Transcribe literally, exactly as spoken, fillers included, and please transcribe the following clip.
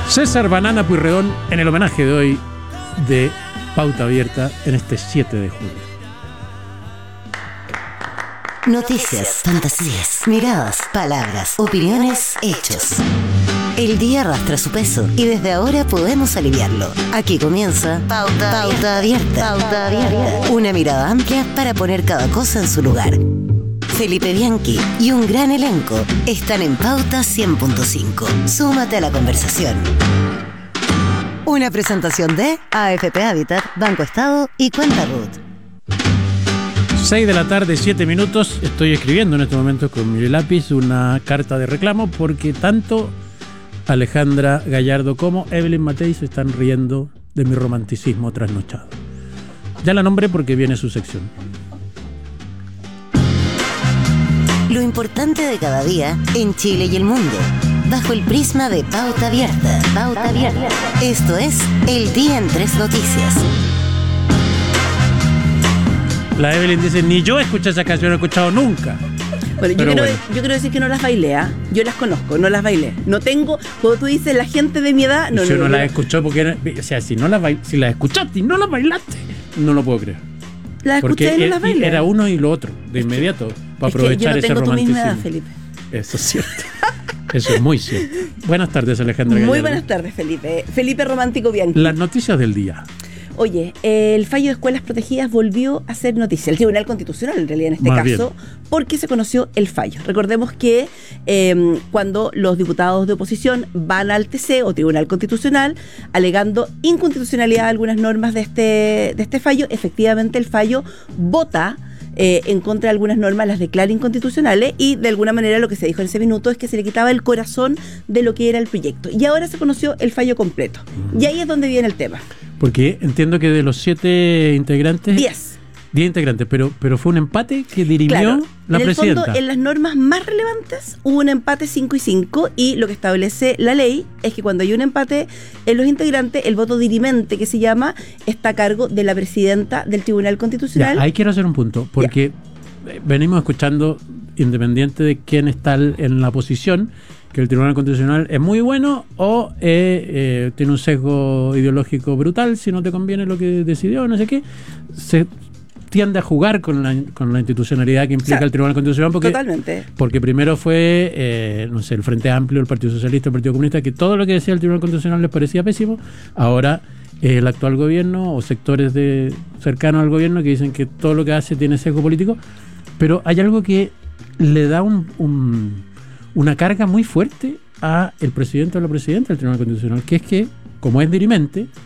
César Banana Pueyrredón en el homenaje de hoy de Pauta Abierta en este siete de julio. Noticias, fantasías, miradas, palabras, opiniones, hechos. El día arrastra su peso y desde ahora podemos aliviarlo. Aquí comienza Pauta, Pauta Abierta. Pauta Abierta. Una mirada amplia para poner cada cosa en su lugar. Felipe Bianchi y un gran elenco están en Pauta cien punto cinco. Súmate a la conversación. Una presentación de A F P Habitat, Banco Estado y Cuenta Ruth. seis de la tarde, siete minutos. Estoy escribiendo en este momento con mi lápiz una carta de reclamo porque tanto Alejandra Gallardo como Evelyn Matei se están riendo de mi romanticismo trasnochado. Ya la nombré porque viene su sección. Lo importante de cada día en Chile y el mundo, bajo el prisma de Pauta Abierta. Pauta Abierta. Esto es El Día en Tres Noticias. La Evelyn dice, ni yo escuché esa canción, no he escuchado nunca. Bueno, yo Pero quiero, bueno. yo quiero decir que no las bailé, ¿eh? Yo las conozco, no las bailé. No tengo, cuando tú dices la gente de mi edad, no, si no, uno no, las no. escuchó porque era, o sea, si no las bail, si las escuchaste y no las bailaste, no lo puedo creer. Las Porque escuché y no er- las bailé. era uno y lo otro, de inmediato, para Es que aprovechar yo no ese tengo tu misma romanticismo. edad, Felipe. Eso es cierto. Eso es muy cierto. Buenas tardes, Alejandra Muy Gallardo. buenas tardes, Felipe. Felipe Romántico Bianchi. Las noticias del día. Oye, el fallo de escuelas protegidas volvió a ser noticia. El Tribunal Constitucional, en realidad, en este Más caso, bien. porque se conoció el fallo. Recordemos que eh, cuando los diputados de oposición van al T C o Tribunal Constitucional alegando inconstitucionalidad de algunas normas de este, de este fallo, efectivamente el fallo vota Eh, en contra de algunas normas, las declara inconstitucionales y de alguna manera lo que se dijo en ese minuto es que se le quitaba el corazón de lo que era el proyecto. Y ahora se conoció el fallo completo. Y ahí es donde viene el tema. Porque entiendo que de los siete integrantes... Diez. Diez integrantes, pero, pero fue un empate que dirimió Claro, la en el presidenta. fondo, en las normas más relevantes hubo un empate cinco y cinco y lo que establece la ley es que cuando hay un empate en los integrantes, el voto dirimente, que se llama, está a cargo de la presidenta del Tribunal Constitucional. Ya, ahí quiero hacer un punto, porque ya. venimos escuchando, independiente de quién está en la posición, que el Tribunal Constitucional es muy bueno o eh, eh, tiene un sesgo ideológico brutal, si no te conviene lo que decidió, no sé qué, se tiende a jugar con la, con la institucionalidad que implica, o sea, el Tribunal Constitucional, porque, totalmente. porque primero fue, eh, no sé, el Frente Amplio, el Partido Socialista, el Partido Comunista, que todo lo que decía el Tribunal Constitucional les parecía pésimo. Ahora eh, el actual gobierno o sectores de cercanos al gobierno que dicen que todo lo que hace tiene sesgo político, pero hay algo que le da un, un, una carga muy fuerte a el presidente o la presidenta del Tribunal Constitucional, que es que, como es dirimente,